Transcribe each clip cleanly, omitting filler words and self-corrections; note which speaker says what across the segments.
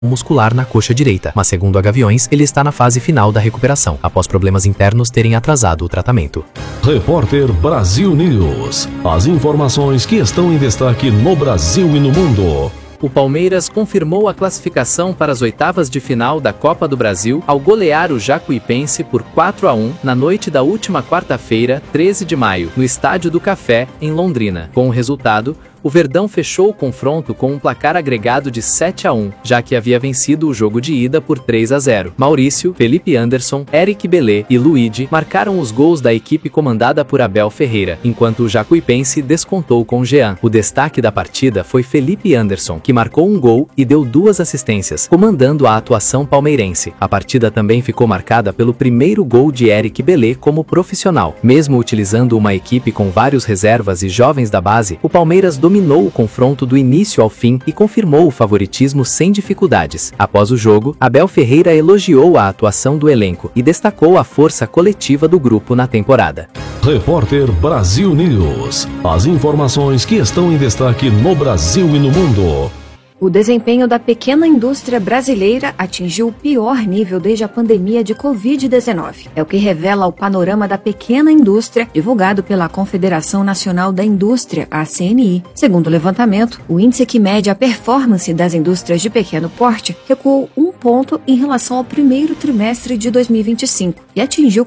Speaker 1: muscular na coxa direita, mas segundo a Gaviões, ele está na fase final da recuperação, após problemas internos terem atrasado o tratamento.
Speaker 2: Repórter Brasil News. As informações que estão em destaque no Brasil e no mundo.
Speaker 3: O Palmeiras confirmou a classificação para as oitavas de final da Copa do Brasil ao golear o Jacuipense por 4-1 na noite da última quarta-feira, 13 de maio, no Estádio do Café, em Londrina. Com o resultado, o Verdão fechou o confronto com um placar agregado de 7-1, já que havia vencido o jogo de ida por 3-0. Maurício, Felipe Anderson, Eric Belê e Luigi marcaram os gols da equipe comandada por Abel Ferreira, enquanto o Jacuipense descontou com Jean. O destaque da partida foi Felipe Anderson, que marcou um gol e deu 2 assistências, comandando a atuação palmeirense. A partida também ficou marcada pelo primeiro gol de Eric Belê como profissional. Mesmo utilizando uma equipe com vários reservas e jovens da base, o Palmeiras dominou o confronto do início ao fim e confirmou o favoritismo sem dificuldades. Após o jogo, Abel Ferreira elogiou a atuação do elenco e destacou a força coletiva do grupo na temporada.
Speaker 2: Repórter Brasil News. As informações que estão em destaque no Brasil e no mundo.
Speaker 4: O desempenho da pequena indústria brasileira atingiu o pior nível desde a pandemia de Covid-19. É o que revela o panorama da pequena indústria, divulgado pela Confederação Nacional da Indústria, a CNI. Segundo o levantamento, o índice que mede a performance das indústrias de pequeno porte recuou 1 ponto em relação ao primeiro trimestre de 2025 e atingiu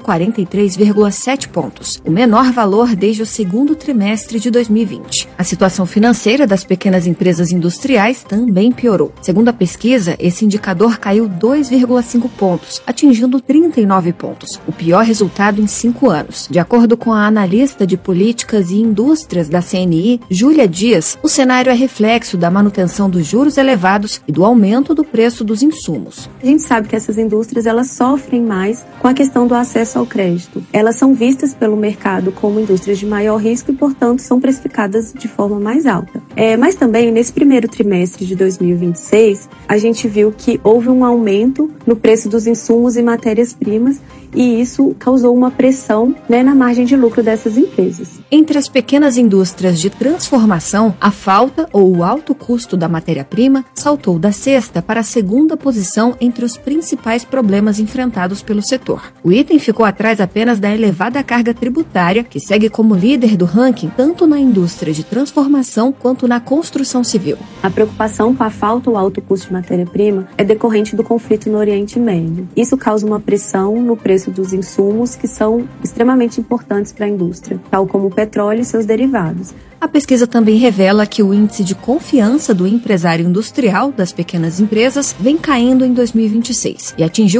Speaker 4: 43,7 pontos, o menor valor desde o segundo trimestre de 2020. A situação financeira das pequenas empresas industriais também piorou. Segundo a pesquisa, esse indicador caiu 2,5 pontos, atingindo 39 pontos, o pior resultado em 5 anos. De acordo com a analista de políticas e indústrias da CNI, Júlia Dias, o cenário é reflexo da manutenção dos juros elevados e do aumento do preço dos insumos.
Speaker 5: A gente sabe que essas indústrias elas sofrem mais com a questão do acesso ao crédito. Elas são vistas pelo mercado como indústrias de maior risco e, portanto, são precificadas de forma mais alta. Mas também, nesse primeiro trimestre de 2026, a gente viu que houve um aumento no preço dos insumos e matérias-primas e isso causou uma pressão, na margem de lucro dessas empresas.
Speaker 4: Entre as pequenas indústrias de transformação, a falta ou o alto custo da matéria-prima saltou da 6ª para a 2ª posição entre os principais problemas enfrentados pelo setor. O item ficou atrás apenas da elevada carga tributária, que segue como líder do ranking tanto na indústria de transformação quanto na construção civil.
Speaker 5: A preocupação com a falta ou alto custo de matéria-prima é decorrente do conflito no Oriente Médio. Isso causa uma pressão no preço dos insumos que são extremamente importantes para a indústria, tal como o petróleo e seus derivados.
Speaker 4: A pesquisa também revela que o índice de confiança do empresário industrial das pequenas empresas vem caindo em 2026 e atingiu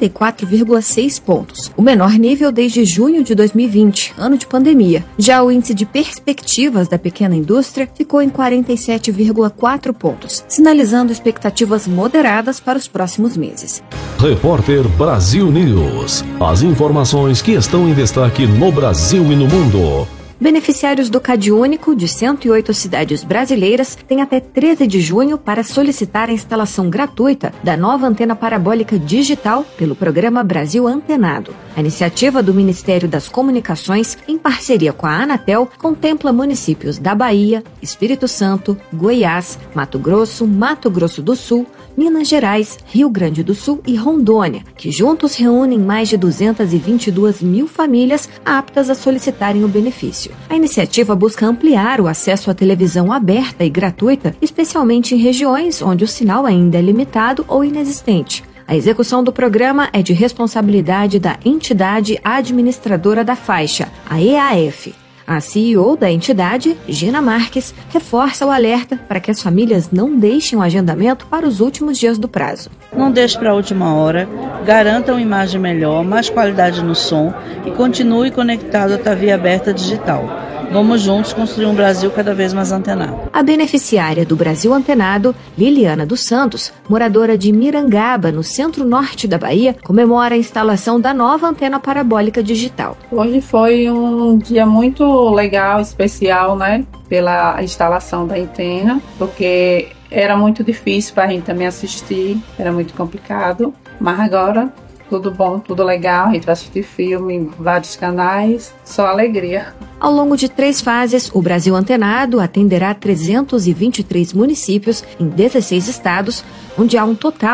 Speaker 4: 44,6 pontos, o menor nível desde junho de 2020, ano de pandemia. Já o índice de perspectivas da pequena indústria ficou em 47,4 pontos, sinalizando expectativas moderadas para os próximos meses.
Speaker 2: Repórter Brasil News. As informações que estão em destaque no Brasil e no mundo.
Speaker 4: Beneficiários do CadÚnico de 108 cidades brasileiras têm até 13 de junho para solicitar a instalação gratuita da nova antena parabólica digital pelo programa Brasil Antenado. A iniciativa do Ministério das Comunicações, em parceria com a Anatel, contempla municípios da Bahia, Espírito Santo, Goiás, Mato Grosso do Sul, Minas Gerais, Rio Grande do Sul e Rondônia, que juntos reúnem mais de 222 mil famílias aptas a solicitarem o benefício. A iniciativa busca ampliar o acesso à televisão aberta e gratuita, especialmente em regiões onde o sinal ainda é limitado ou inexistente. A execução do programa é de responsabilidade da entidade administradora da faixa, a EAF. A CEO da entidade, Gina Marques, reforça o alerta para que as famílias não deixem o agendamento para os últimos dias do prazo.
Speaker 6: Não deixe para a última hora, garanta uma imagem melhor, mais qualidade no som e continue conectado à TV aberta digital. Vamos juntos construir um Brasil cada vez mais antenado.
Speaker 4: A beneficiária do Brasil Antenado, Liliana dos Santos, moradora de Mirangaba, no centro-norte da Bahia, comemora a instalação da nova antena parabólica digital.
Speaker 7: Hoje foi um dia muito legal, especial, pela instalação da antena, porque era muito difícil para a gente também assistir, era muito complicado, mas agora tudo bom, tudo legal, a gente vai assistir filme em vários canais, só alegria.
Speaker 4: Ao longo de 3 fases, o Brasil Antenado atenderá 323 municípios em 16 estados, onde há um total